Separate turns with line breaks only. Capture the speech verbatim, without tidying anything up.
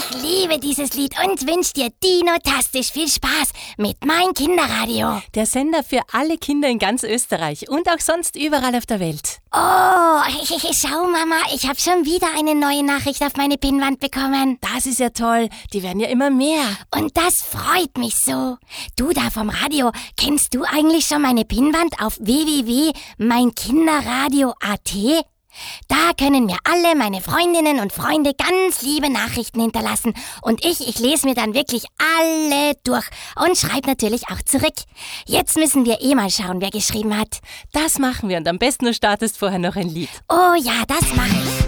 Ich liebe dieses Lied und wünsche dir dinotastisch viel Spaß mit Mein Kinderradio.
Der Sender für alle Kinder in ganz Österreich und auch sonst überall auf der Welt.
Oh, schau Mama, ich habe schon wieder eine neue Nachricht auf meine Pinnwand bekommen.
Das ist ja toll, die werden ja immer mehr.
Und das freut mich so. Du da vom Radio, kennst du eigentlich schon meine Pinnwand auf w w w punkt mein kinderradio punkt a t? Da können mir alle meine Freundinnen und Freunde ganz liebe Nachrichten hinterlassen und ich, ich lese mir dann wirklich alle durch und schreibe natürlich auch zurück. Jetzt müssen wir eh mal schauen, wer geschrieben hat.
Das machen wir und am besten du startest vorher noch ein Lied.
Oh ja, das mache ich.